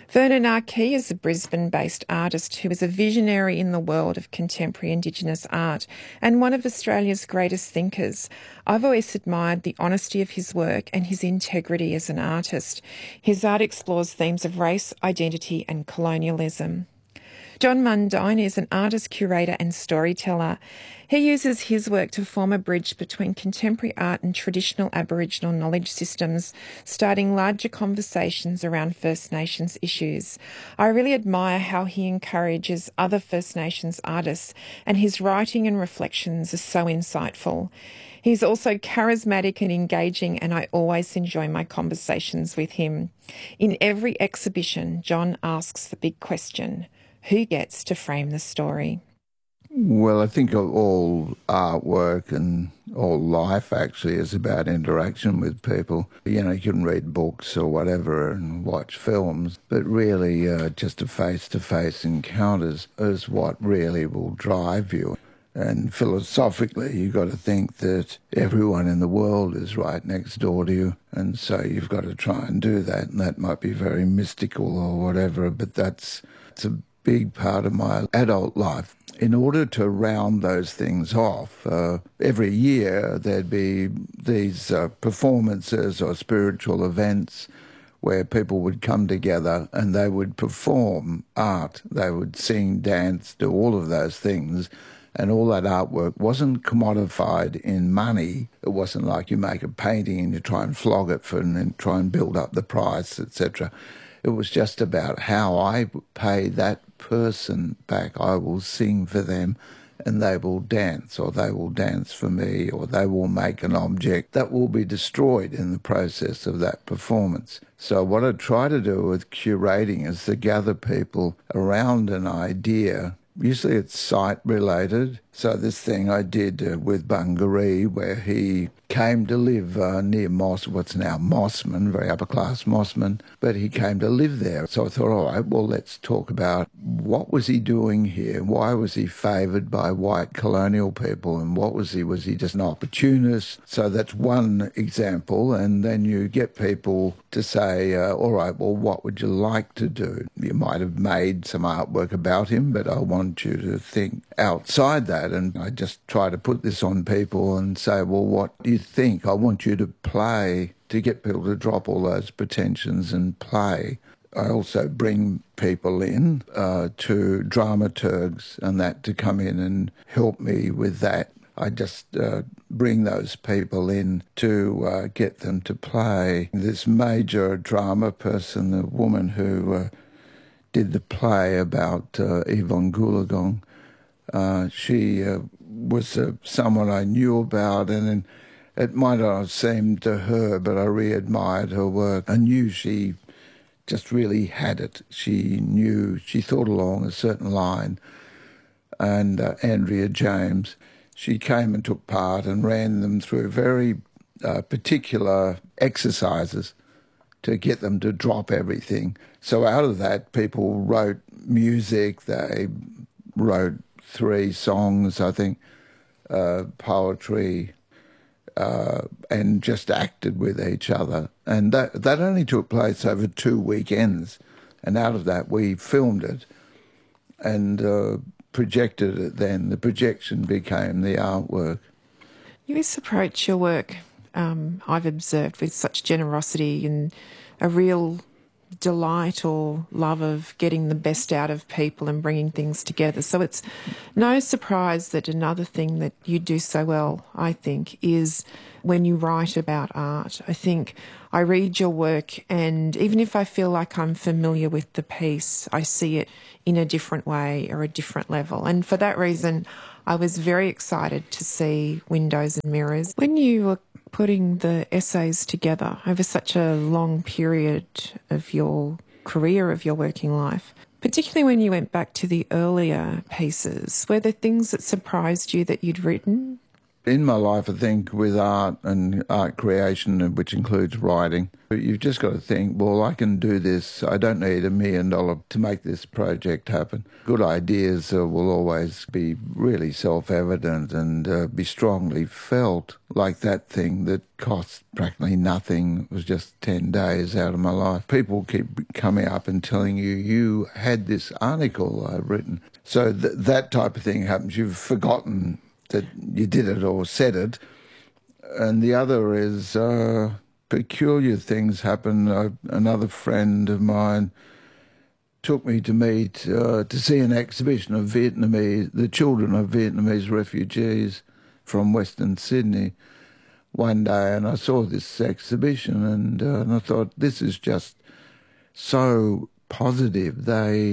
Vernon Arkey is a Brisbane-based artist who is a visionary in the world of contemporary Indigenous art and one of Australia's greatest thinkers. I've always admired the honesty of his work and his integrity as an artist. His art explores themes of race, identity and colonialism. John Mundine is an artist, curator and storyteller. He uses his work to form a bridge between contemporary art and traditional Aboriginal knowledge systems, starting larger conversations around First Nations issues. I really admire how he encourages other First Nations artists, and his writing and reflections are so insightful. He's also charismatic and engaging, and I always enjoy my conversations with him. In every exhibition, John asks the big question: who gets to frame the story? Well, I think all artwork and all life actually is about interaction with people. You know, you can read books or whatever and watch films, but really just a face-to-face encounters is what really will drive you. And philosophically, you've got to think that everyone in the world is right next door to you, and so you've got to try and do that, and that might be very mystical or whatever, but it's a big part of my adult life. In order to round those things off, every year there'd be these performances or spiritual events where people would come together and they would perform art. They would sing, dance, do all of those things. And all that artwork wasn't commodified in money. It wasn't like you make a painting and you try and flog it and then try and build up the price, etc. It was just about how I pay that person back. I will sing for them and they will dance, or they will dance for me, or they will make an object that will be destroyed in the process of that performance. So what I try to do with curating is to gather people around an idea. Usually it's site-related. So this thing I did with Bungaree, where he came to live near what's now Mossman, very upper-class Mossman, but he came to live there. So I thought, all right, well, let's talk about what was he doing here? Why was he favoured by white colonial people? And what was he? Was he just an opportunist? So that's one example. And then you get people to say, all right, well, what would you like to do? You might have made some artwork about him, but I want you to think outside that. And I just try to put this on people and say, well, what do you think? I want you to play, to get people to drop all those pretensions and play. I also bring people in to dramaturgs and that to come in and help me with that. I just bring those people in to get them to play. This major drama person, the woman who did the play about Yvonne Goolagong, she was someone I knew about, and it might not have seemed to her, but I re-admired her work. I knew she just really had it. She knew, she thought along a certain line. And Andrea James, she came and took part and ran them through very particular exercises to get them to drop everything. So out of that, people wrote music, they wrote 3 songs, I think, poetry, and just acted with each other. And that only took place over 2 weekends. And out of that, we filmed it and projected it then. The projection became the artwork. You always approach your work, I've observed, with such generosity and a real delight or love of getting the best out of people and bringing things together. So it's no surprise that another thing that you do so well, I think, is when you write about art. I think I read your work, and even if I feel like I'm familiar with the piece, I see it in a different way or a different level. And for that reason, I was very excited to see Windows and Mirrors. When you were putting the essays together over such a long period of your career, of your working life, particularly when you went back to the earlier pieces, were there things that surprised you that you'd written? In my life, I think, with art and art creation, which includes writing, you've just got to think, well, I can do this. I don't need $1 million to make this project happen. Good ideas will always be really self-evident and be strongly felt, like that thing that cost practically nothing. It was just 10 days out of my life. People keep coming up and telling you, you had this article I've written. So that type of thing happens. You've forgotten that you did it or said it. And the other is peculiar things happen. Another friend of mine took me to see an exhibition of the children of Vietnamese refugees from Western Sydney one day, and I saw this exhibition and I thought, this is just so positive.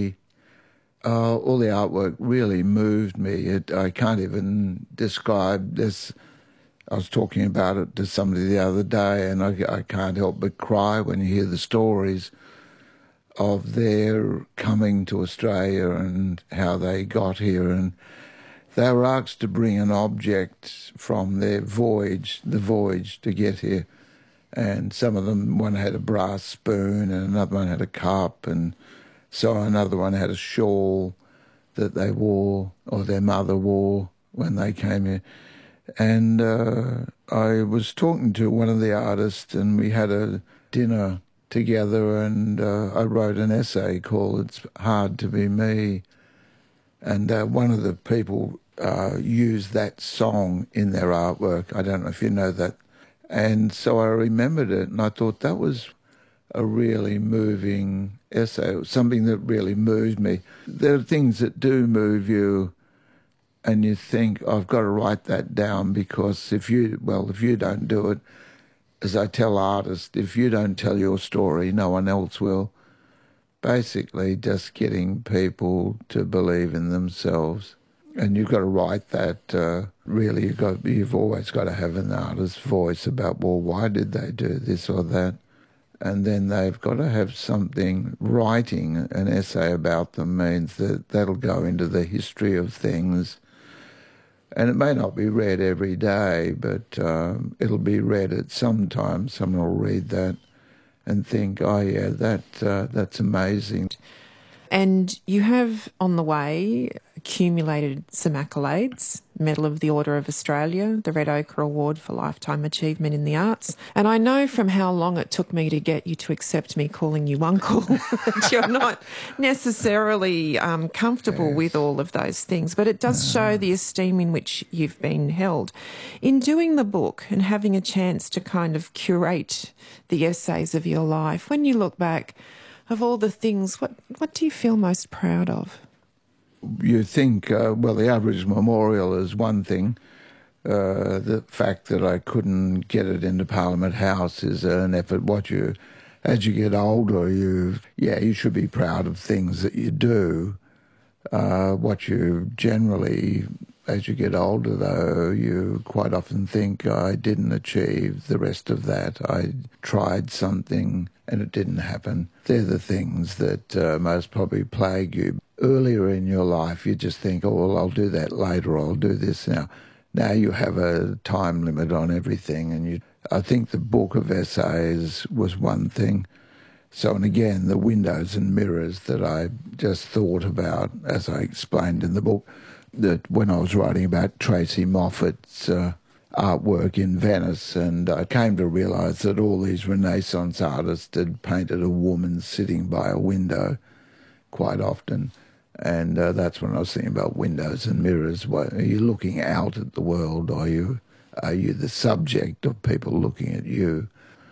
All the artwork really moved me. I can't even describe this. I was talking about it to somebody the other day, and I can't help but cry when you hear the stories of their coming to Australia and how they got here. And they were asked to bring an object from their voyage to get here. And some of them, one had a brass spoon and another one had a cup, and so another one had a shawl that they wore, or their mother wore when they came here. And I was talking to one of the artists, and we had a dinner together, and I wrote an essay called It's Hard to Be Me. And one of the people used that song in their artwork. I don't know if you know that. And so I remembered it, and I thought that was a really moving essay, something that really moved me. There are things that do move you, and you think, I've got to write that down, because if you don't do it, as I tell artists, if you don't tell your story, no one else will. Basically, just getting people to believe in themselves. And you've got to write that, really, you've always got to have an artist's voice about, well, why did they do this or that? And then they've got to have something. Writing an essay about them means that that'll go into the history of things. And it may not be read every day, but it'll be read at some time. Someone will read that and think, oh, yeah, that's amazing. And you have, on the way, accumulated some accolades: Medal of the Order of Australia, the Red Ochre Award for Lifetime Achievement in the Arts. And I know from how long it took me to get you to accept me calling you uncle that you're not necessarily comfortable with all of those things, but it does show the esteem in which you've been held. In doing the book and having a chance to kind of curate the essays of your life, when you look back, of all the things, what do you feel most proud of? You think, the Aboriginal Memorial is one thing. The fact that I couldn't get it into Parliament House is an effort. As you get older, you should be proud of things that you do. What you generally, as you get older, though, you quite often think, I didn't achieve the rest of that. I tried something and it didn't happen. They're the things that most probably plague you. Earlier in your life, you just think, oh, well, I'll do that later, I'll do this now. Now you have a time limit on everything, and I think the book of essays was one thing. So, and again, the windows and mirrors that I just thought about, as I explained in the book, that when I was writing about Tracy Moffat's artwork in Venice, and I came to realise that all these Renaissance artists had painted a woman sitting by a window quite often. And that's when I was thinking about windows and mirrors. Are you looking out at the world, or are you the subject of people looking at you?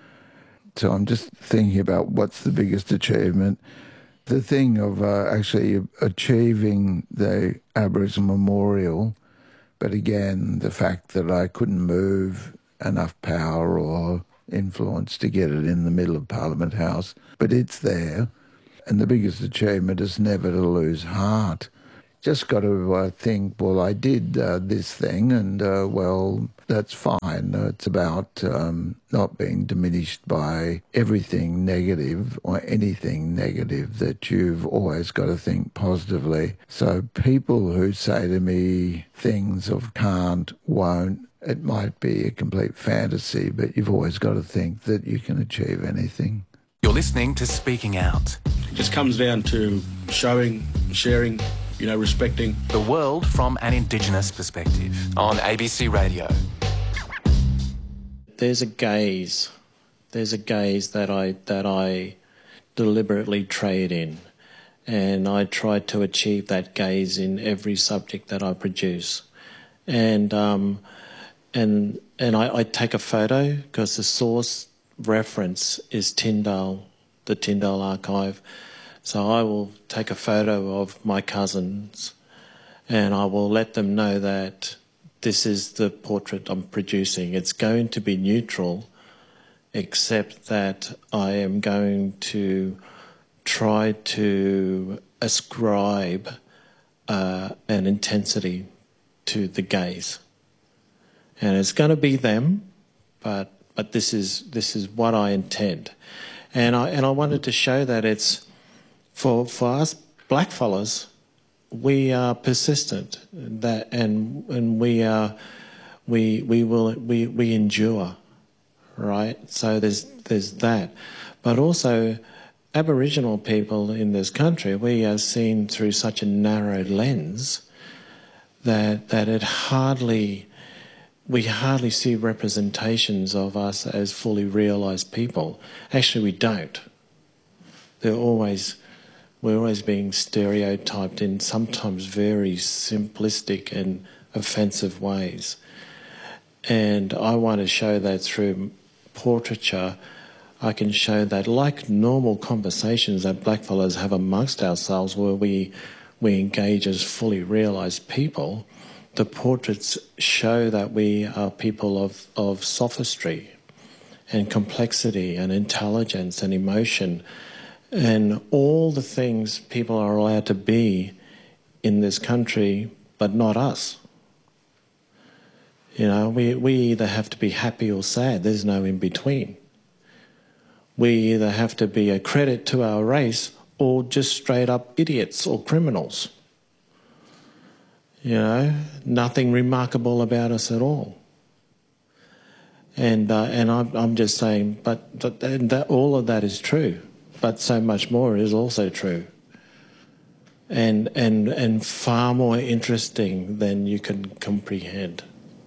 So I'm just thinking about what's the biggest achievement. The thing of actually achieving the Aboriginal Memorial, but again, the fact that I couldn't move enough power or influence to get it in the middle of Parliament House, but it's there. And the biggest achievement is never to lose heart. Just got to think, well, I did this thing, and, that's fine. It's about not being diminished by everything negative or anything negative, that you've always got to think positively. So people who say to me things of can't, won't, It might be a complete fantasy, but you've always got to think that you can achieve anything. You're listening to Speaking Out. It just comes down to showing, sharing, respecting the world from an Indigenous perspective on ABC Radio. There's a gaze that I deliberately trade in, and I try to achieve that gaze in every subject that I produce. And I take a photo because the source reference is Tyndale, the Tyndale archive. So I will take a photo of my cousins and I will let them know that this is the portrait I'm producing. It's going to be neutral, except that I am going to try to ascribe an intensity to the gaze. And it's going to be them, but this is what I intend. And I wanted to show that it's for us blackfellas, we are persistent, and we endure, right? So there's that, but also Aboriginal people in this country, we are seen through such a narrow lens that we hardly see representations of us as fully realised people. Actually, we don't. We're always being stereotyped in sometimes very simplistic and offensive ways. And I want to show that through portraiture. I can show that, like normal conversations that blackfellas have amongst ourselves where we engage as fully realised people, the portraits show that we are people of sophistry and complexity and intelligence and emotion and all the things people are allowed to be in this country, but not us. We either have to be happy or sad. There's no in between. We either have to be a credit to our race or just straight up idiots or criminals. Nothing remarkable about us at all. And I'm just saying, but that all of that is true, but so much more is also true, and far more interesting than you can comprehend.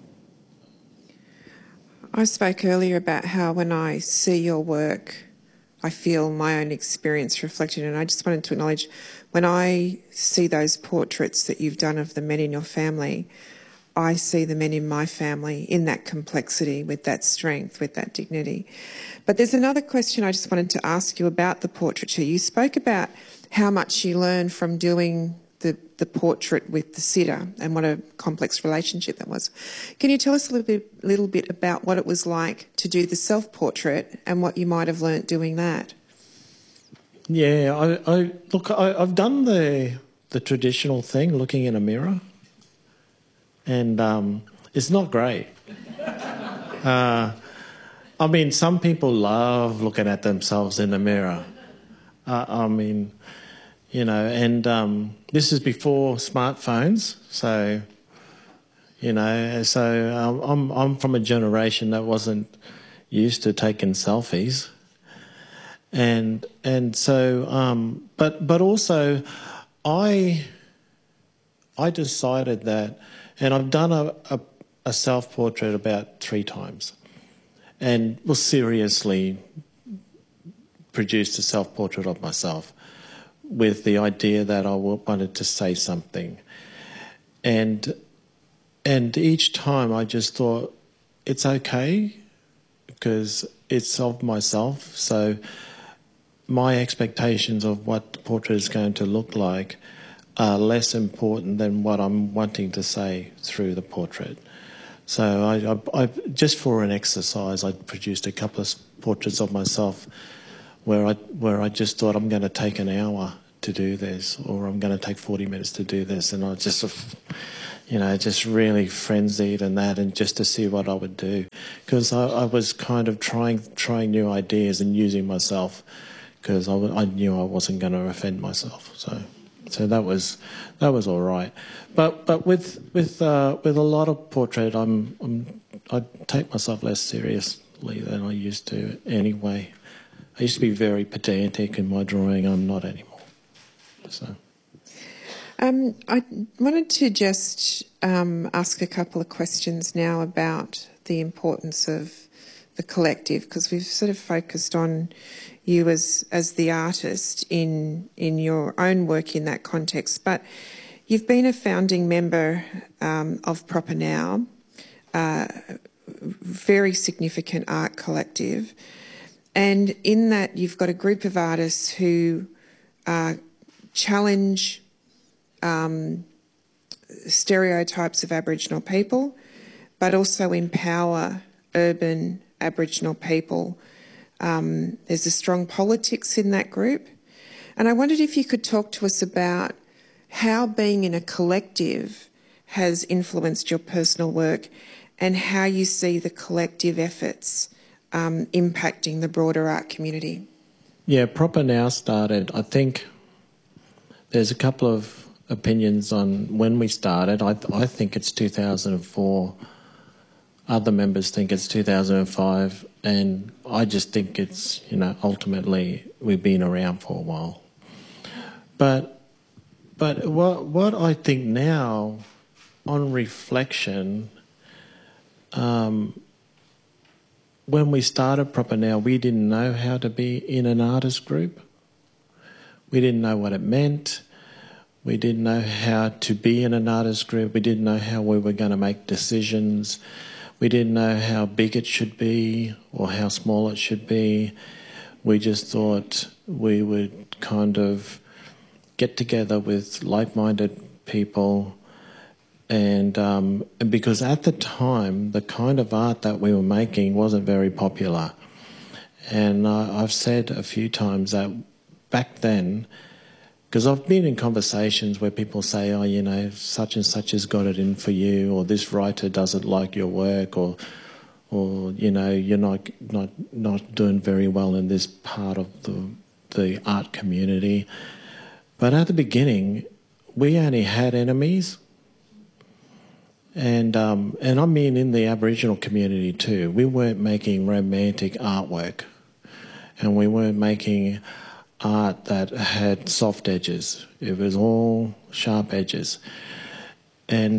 I spoke earlier about how when I see your work, I feel my own experience reflected, and I just wanted to acknowledge when I see those portraits that you've done of the men in your family, I see the men in my family in that complexity, with that strength, with that dignity. But there's another question I just wanted to ask you about the portraiture. You spoke about how much you learned from doing the portrait with the sitter and what a complex relationship that was. Can you tell us a little bit about what it was like to do the self-portrait and what you might have learnt doing that? Yeah, I've done the traditional thing, looking in a mirror, and it's not great. Some people love looking at themselves in the mirror. This is before smartphones, so I'm from a generation that wasn't used to taking selfies, but also I decided that, and I've done a self-portrait about 3 times, and seriously produced a self-portrait of myself, with the idea that I wanted to say something. And each time I just thought, it's okay, because it's of myself, so my expectations of what the portrait is going to look like are less important than what I'm wanting to say through the portrait. So I just for an exercise, I produced a couple of portraits of myself where I just thought, I'm going to take an hour to do this, or I'm going to take 40 minutes to do this, and I just, just really frenzied and just to see what I would do, because I was kind of trying new ideas and using myself, because I knew I wasn't going to offend myself. So that was all right. But with a lot of portrait, I take myself less seriously than I used to anyway. I used to be very pedantic in my drawing. I'm not anymore. So. I wanted to just ask a couple of questions now about the importance of the collective, because we've sort of focused on you as the artist in your own work in that context, but you've been a founding member of Proper Now, very significant art collective, and in that you've got a group of artists who challenge stereotypes of Aboriginal people, but also empower urban Aboriginal people. There's a strong politics in that group. And I wondered if you could talk to us about how being in a collective has influenced your personal work and how you see the collective efforts impacting the broader art community. Yeah, Proper Now started, I think there's a couple of opinions on when we started. I think it's 2004. Other members think it's 2005, and I just think it's, ultimately we've been around for a while. But what I think now, on reflection, when we started Proper Now, we didn't know how to be in an artist group. We didn't know what it meant. We didn't know how to be in an artist group. We didn't know how we were going to make decisions. We didn't know how big it should be or how small it should be. We just thought we would kind of get together with like-minded people, and because at the time, the kind of art that we were making wasn't very popular. And I've said a few times that back then, because I've been in conversations where people say, oh, such and such has got it in for you, or this writer doesn't like your work, or you're not doing very well in this part of the art community. But at the beginning, we only had enemies, and I mean in the Aboriginal community too. We weren't making romantic artwork, and we weren't making art that had soft edges. It was all sharp edges, and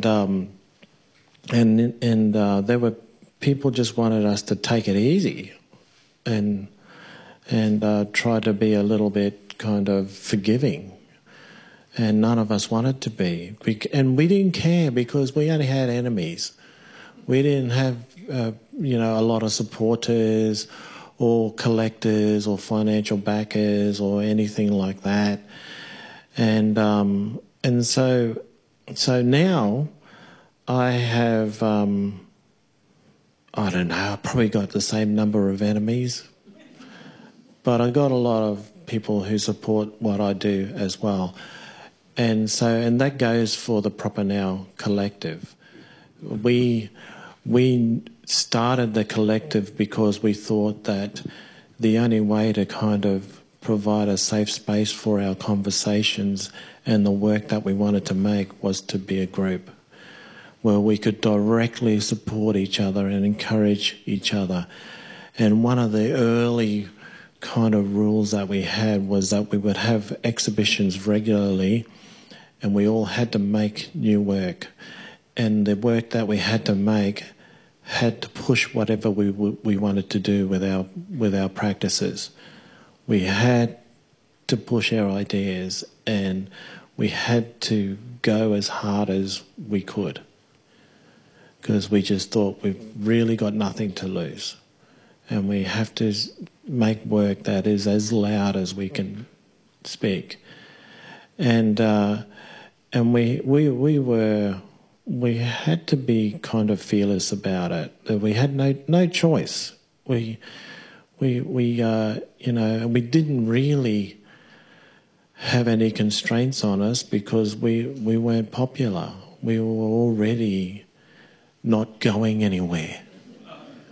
there were people just wanted us to take it easy, and try to be a little bit kind of forgiving, and none of us wanted to be, and we didn't care because we only had enemies. We didn't have a lot of supporters or collectors or financial backers or anything like that. And so now I have, I don't know, I probably got the same number of enemies, but I got a lot of people who support what I do as well. And that goes for the Proper Now collective. We started the collective because we thought that the only way to kind of provide a safe space for our conversations and the work that we wanted to make was to be a group where we could directly support each other and encourage each other. And one of the early kind of rules that we had was that we would have exhibitions regularly, and we all had to make new work. And the work that we had to make had to push whatever we wanted to do with our practices. We had to push our ideas, and we had to go as hard as we could, because we just thought we've really got nothing to lose, and we have to make work that is as loud as we can speak. And we had to be kind of fearless about it. We had no choice. We didn't really have any constraints on us because we weren't popular. We were already not going anywhere.